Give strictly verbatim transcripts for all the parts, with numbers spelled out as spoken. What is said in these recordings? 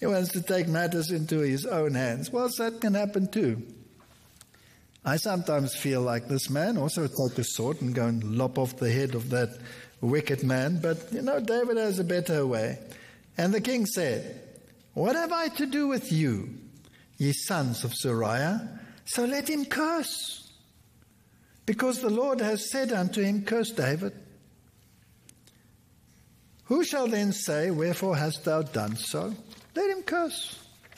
He wants to take matters into his own hands. Well, that can happen too. I sometimes feel like this man also take a sword and go and lop off the head of that wicked man. But, you know, David has a better way. And the king said, "What have I to do with you, ye sons of Zeruiah? So let him curse. Because the Lord has said unto him, Curse David. Who shall then say, Wherefore hast thou done so? Let him curse."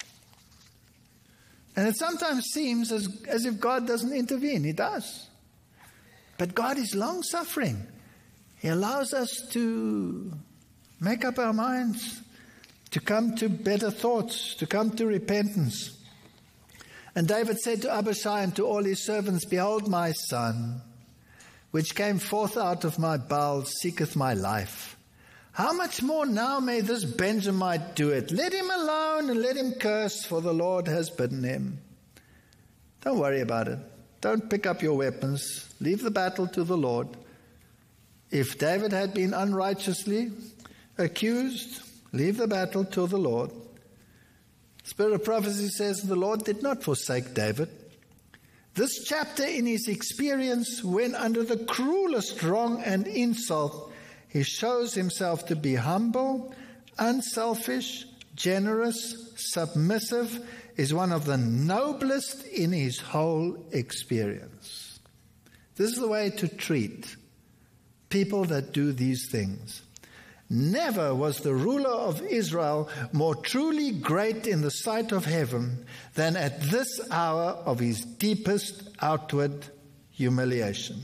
And it sometimes seems as, as if God doesn't intervene. He does. But God is long-suffering. He allows us to make up our minds, to come to better thoughts, to come to repentance. And David said to Abishai and to all his servants, "Behold, my son, which came forth out of my bowels, seeketh my life. How much more now may this Benjamite do it? Let him alone and let him curse, for the Lord has bidden him." Don't worry about it. Don't pick up your weapons. Leave the battle to the Lord. If David had been unrighteously accused, leave the battle to the Lord. Spirit of prophecy says the Lord did not forsake David. This chapter in his experience, when under the cruelest wrong and insult, he shows himself to be humble, unselfish, generous, submissive, is one of the noblest in his whole experience. This is the way to treat people that do these things. Never was the ruler of Israel more truly great in the sight of heaven than at this hour of his deepest outward humiliation.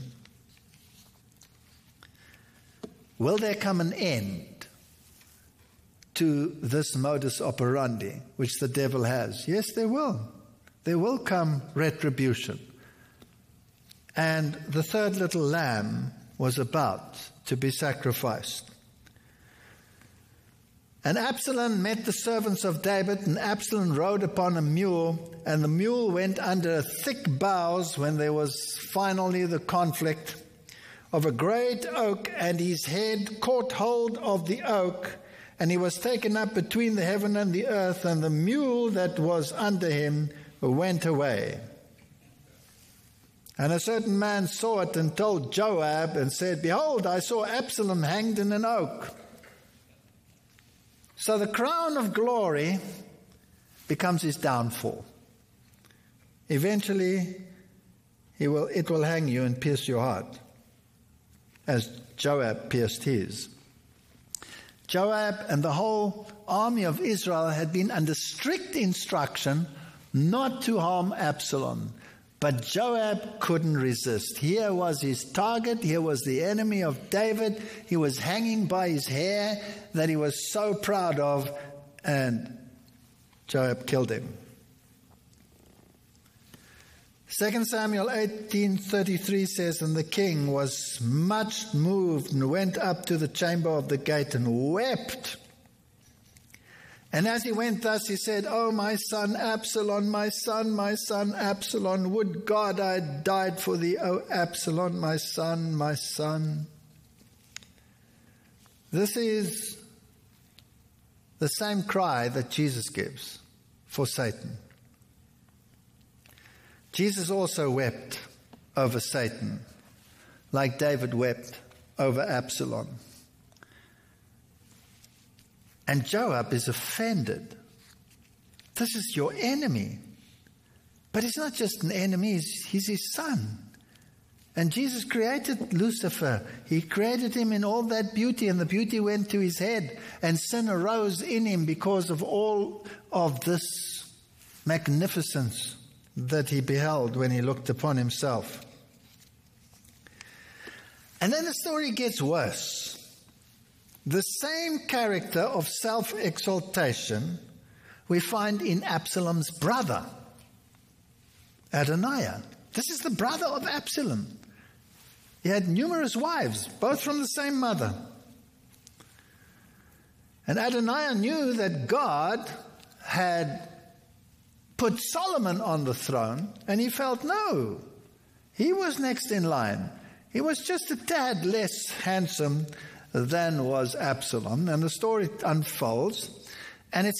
Will there come an end to this modus operandi which the devil has? Yes, there will. There will come retribution. And the third little lamb was about to be sacrificed. And Absalom met the servants of David, and Absalom rode upon a mule, and the mule went under thick boughs when there was finally the conflict of a great oak, and his head caught hold of the oak, and he was taken up between the heaven and the earth, and the mule that was under him went away. And a certain man saw it and told Joab and said, "Behold, I saw Absalom hanged in an oak." So the crown of glory becomes his downfall. Eventually, he will, it will hang you and pierce your heart, as Joab pierced his. Joab and the whole army of Israel had been under strict instruction not to harm Absalom. But Joab couldn't resist. Here was his target. Here was the enemy of David. He was hanging by his hair that he was so proud of, and Joab killed him. Second Samuel eighteen thirty-three says, "And the king was much moved and went up to the chamber of the gate and wept. And as he went thus, he said, Oh, my son Absalom, my son, my son Absalom, would God I had died for thee, O Absalom, my son, my son." This is the same cry that Jesus gives for Satan. Jesus also wept over Satan, like David wept over Absalom. And Joab is offended. This is your enemy. But he's not just an enemy, he's, he's his son. And Jesus created Lucifer. He created him in all that beauty, and the beauty went to his head, and sin arose in him because of all of this magnificence that he beheld when he looked upon himself. And then the story gets worse. The same character of self-exaltation we find in Absalom's brother, Adoniah. This is the brother of Absalom. He had numerous wives, both from the same mother. And Adoniah knew that God had put Solomon on the throne, and he felt, no, he was next in line. He was just a tad less handsome than was Absalom. And the story unfolds, and it's